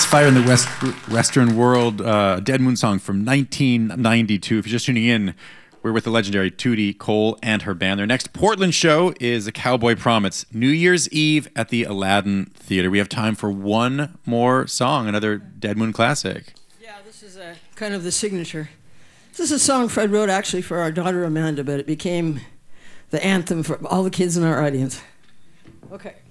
Fire in the Western World, Dead Moon song from 1992. If you're just tuning in, we're with the legendary Tootie Cole and her band. Their next Portland show is A Cowboy Prom. It's New Year's Eve at the Aladdin Theater. We have time for one more song, another Dead Moon classic. Yeah, this is kind of the signature. This is a song Fred wrote actually for our daughter Amanda, but it became the anthem for all the kids in our audience. Okay.